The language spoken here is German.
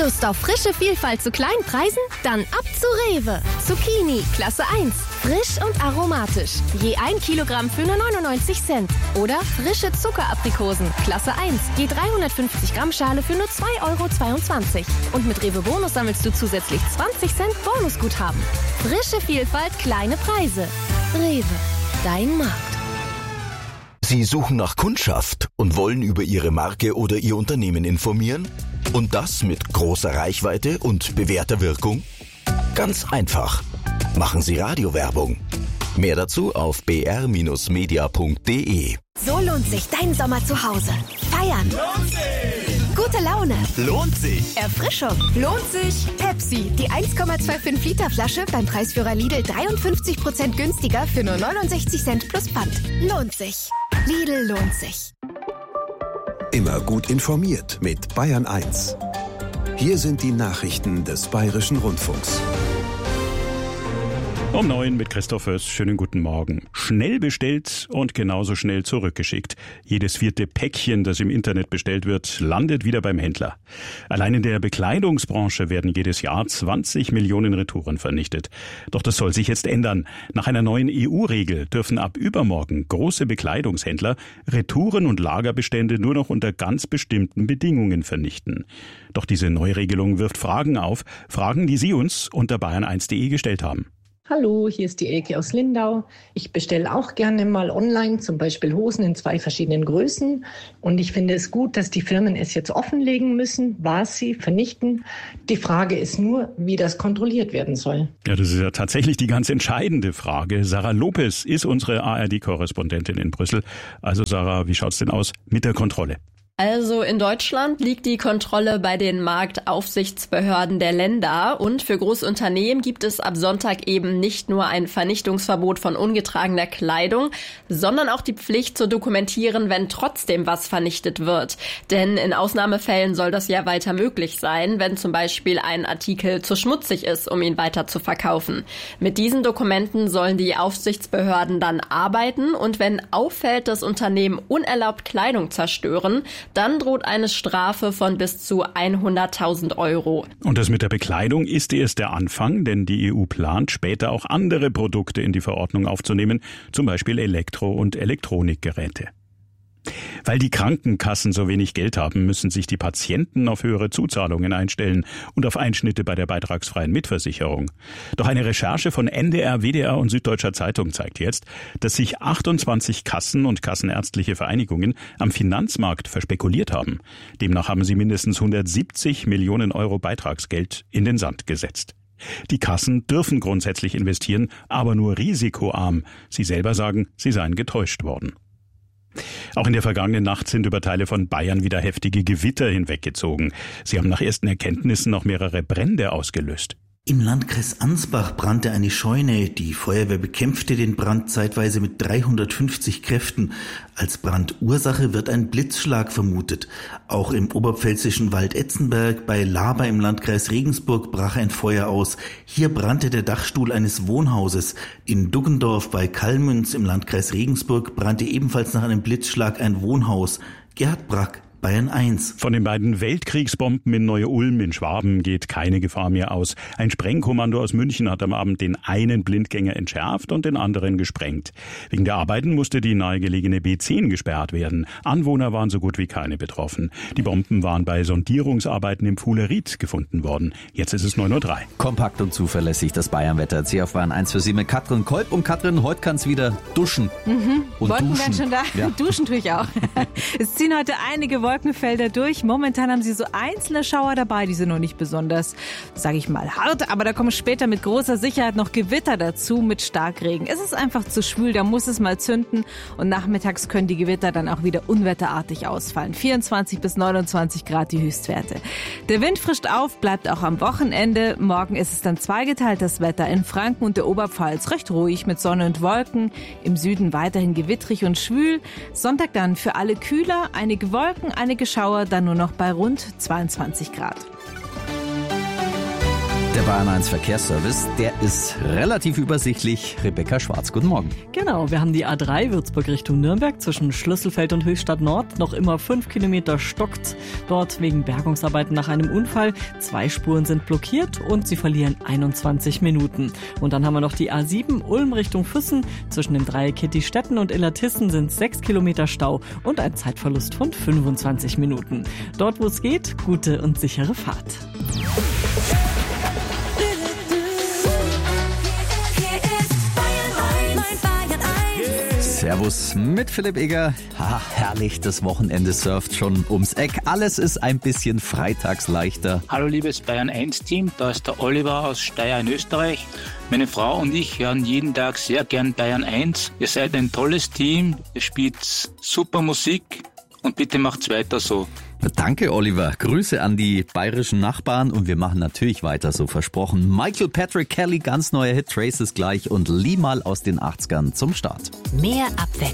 Lust auf frische Vielfalt zu kleinen Preisen? Dann ab zu Rewe. Zucchini, Klasse 1. Frisch und aromatisch. Je 1 Kilogramm für nur 99 Cent. Oder frische Zuckeraprikosen, Klasse 1. Je 350 Gramm Schale für nur 2,22 €. Und mit Rewe Bonus sammelst du zusätzlich 20 Cent Bonusguthaben. Frische Vielfalt, kleine Preise. Rewe, dein Markt. Sie suchen nach Kundschaft und wollen über Ihre Marke oder Ihr Unternehmen informieren? Und das mit großer Reichweite und bewährter Wirkung? Ganz einfach. Machen Sie Radiowerbung. Mehr dazu auf br-media.de. So lohnt sich dein Sommer zu Hause. Feiern. Lohnt sich! Gute Laune. Lohnt sich! Erfrischung. Lohnt sich. Pepsi, die 1,25 Liter Flasche beim Preisführer Lidl 53% günstiger für nur 69 Cent plus Pfand. Lohnt sich. Lidl lohnt sich. Immer gut informiert mit Bayern 1. Hier sind die Nachrichten des Bayerischen Rundfunks. Um 9 mit Christoph Föß. Schönen guten Morgen. Schnell bestellt und genauso schnell zurückgeschickt. Jedes 4. Päckchen, das im Internet bestellt wird, landet wieder beim Händler. Allein in der Bekleidungsbranche werden jedes Jahr 20 Millionen Retouren vernichtet. Doch das soll sich jetzt ändern. Nach einer neuen EU-Regel dürfen ab übermorgen große Bekleidungshändler Retouren und Lagerbestände nur noch unter ganz bestimmten Bedingungen vernichten. Doch diese Neuregelung wirft Fragen auf. Fragen, die Sie uns unter bayern1.de gestellt haben. Hallo, hier ist die Elke aus Lindau. Ich bestelle auch gerne mal online, zum Beispiel Hosen in 2 verschiedenen Größen. Und ich finde es gut, dass die Firmen es jetzt offenlegen müssen, was sie vernichten. Die Frage ist nur, wie das kontrolliert werden soll. Ja, das ist ja tatsächlich die ganz entscheidende Frage. Sarah Lopez ist unsere ARD-Korrespondentin in Brüssel. Also Sarah, wie schaut's denn aus mit der Kontrolle? Also in Deutschland liegt die Kontrolle bei den Marktaufsichtsbehörden der Länder und für Großunternehmen gibt es ab Sonntag eben nicht nur ein Vernichtungsverbot von ungetragener Kleidung, sondern auch die Pflicht zu dokumentieren, wenn trotzdem was vernichtet wird. Denn in Ausnahmefällen soll das ja weiter möglich sein, wenn zum Beispiel ein Artikel zu schmutzig ist, um ihn weiter zu verkaufen. Mit diesen Dokumenten sollen die Aufsichtsbehörden dann arbeiten und wenn auffällt, dass Unternehmen unerlaubt Kleidung zerstören, dann droht eine Strafe von bis zu 100.000 €. Und das mit der Bekleidung ist erst der Anfang, denn die EU plant später auch andere Produkte in die Verordnung aufzunehmen, zum Beispiel Elektro- und Elektronikgeräte. Weil die Krankenkassen so wenig Geld haben, müssen sich die Patienten auf höhere Zuzahlungen einstellen und auf Einschnitte bei der beitragsfreien Mitversicherung. Doch eine Recherche von NDR, WDR und Süddeutscher Zeitung zeigt jetzt, dass sich 28 Kassen und kassenärztliche Vereinigungen am Finanzmarkt verspekuliert haben. Demnach haben sie mindestens 170 Millionen € Beitragsgeld in den Sand gesetzt. Die Kassen dürfen grundsätzlich investieren, aber nur risikoarm. Sie selber sagen, sie seien getäuscht worden. Auch in der vergangenen Nacht sind über Teile von Bayern wieder heftige Gewitter hinweggezogen. Sie haben nach ersten Erkenntnissen noch mehrere Brände ausgelöst. Im Landkreis Ansbach brannte eine Scheune. Die Feuerwehr bekämpfte den Brand zeitweise mit 350 Kräften. Als Brandursache wird ein Blitzschlag vermutet. Auch im oberpfälzischen Wald Etzenberg bei Laber im Landkreis Regensburg brach ein Feuer aus. Hier brannte der Dachstuhl eines Wohnhauses. In Duggendorf bei Kallmünz im Landkreis Regensburg brannte ebenfalls nach einem Blitzschlag ein Wohnhaus. Gerhard Brack, Bayern 1. Von den beiden Weltkriegsbomben in Neu-Ulm in Schwaben geht keine Gefahr mehr aus. Ein Sprengkommando aus München hat am Abend den einen Blindgänger entschärft und den anderen gesprengt. Wegen der Arbeiten musste die nahegelegene B10 gesperrt werden. Anwohner waren so gut wie keine betroffen. Die Bomben waren bei Sondierungsarbeiten im Fuhleried gefunden worden. Jetzt ist es 9:03 Uhr. Kompakt und zuverlässig das Bayernwetter. Jetzt hier auf Bayern 1 für Sie mit Katrin Kolb. Und Katrin, heute kann es wieder duschen. Und Wolken duschen. werden schon da. Ja. Duschen tue ich auch. Es ziehen heute einige Wolkenfelder durch. Momentan haben sie so einzelne Schauer dabei, die sind noch nicht besonders, sage ich mal, hart, aber da kommen später mit großer Sicherheit noch Gewitter dazu mit Starkregen. Es ist einfach zu schwül, da muss es mal zünden und nachmittags können die Gewitter dann auch wieder unwetterartig ausfallen. 24 bis 29 Grad die Höchstwerte. Der Wind frischt auf, bleibt auch am Wochenende. Morgen ist es dann zweigeteilt, das Wetter in Franken und der Oberpfalz recht ruhig mit Sonne und Wolken. Im Süden weiterhin gewittrig und schwül. Sonntag dann für alle kühler, einige Wolken, einige Schauer, dann nur noch bei rund 22 Grad. Der Bayern 1 Verkehrsservice, der ist relativ übersichtlich. Rebecca Schwarz, guten Morgen. Genau, wir haben die A3 Würzburg Richtung Nürnberg zwischen Schlüsselfeld und Höchstadt Nord. Noch immer 5 Kilometer stockt dort wegen Bergungsarbeiten nach einem Unfall. 2 Spuren sind blockiert und sie verlieren 21 Minuten. Und dann haben wir noch die A7 Ulm Richtung Füssen. Zwischen dem Dreieck Kittistetten und Illertissen sind 6 Kilometer Stau und ein Zeitverlust von 25 Minuten. Dort, wo es geht, gute und sichere Fahrt. Servus mit Philipp Eger. Herrlich, das Wochenende surft schon ums Eck. Alles ist ein bisschen freitagsleichter. Hallo liebes Bayern 1 Team, da ist der Oliver aus Steyr in Österreich. Meine Frau und ich hören jeden Tag sehr gern Bayern 1. Ihr seid ein tolles Team, ihr spielt super Musik und bitte macht's weiter so. Danke, Oliver. Grüße an die bayerischen Nachbarn und wir machen natürlich weiter, so versprochen. Michael Patrick Kelly, ganz neuer Hit, Traces gleich und Limal aus den 80ern zum Start. Mehr Abwechslung.